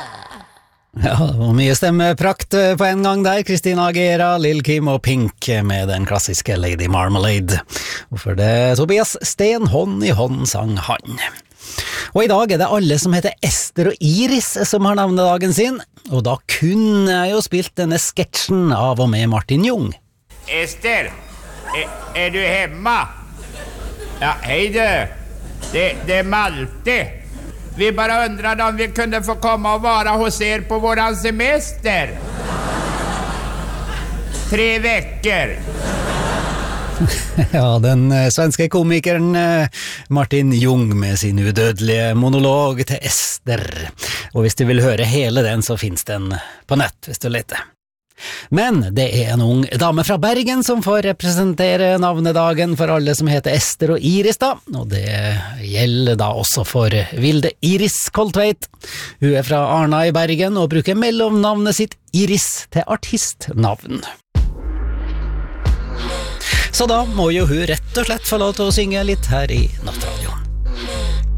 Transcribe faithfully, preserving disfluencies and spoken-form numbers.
Ja, det var mye stemmeprakt på en gang der. Christina Aguilera, Lil Kim og Pink med den klassiske Lady Marmalade. Og for det Tobias Sten, hånd i hånd sang han. Og i dag er det alle som heter Ester og Iris som har navnedagen sin, og da kunne jeg jo spilt denne sketsjen av og med Martin Ljung. Ester, er, er du hemma? Ja, hej du. Det, det är Malte. Vi bara undrade om vi kunde få komma och vara hos er på våran semester. Tre veckor. Ja, den eh, svenske komikeren eh, Martin Ljung med sin udødelige monolog til Ester. Og hvis du vil høre hele den, så finnes den på nett, hvis du leter. Men det er en ung dame fra Bergen som får representere navnedagen for alle som heter Ester og Iris da, og det gjelder da også for Vilde Iris Koltveit. Hun er fra Arna i Bergen og bruker mellomnavnet sitt Iris til artistnavn. Så da må jo hun rett og slett få lov til å synge litt her i Nattradio.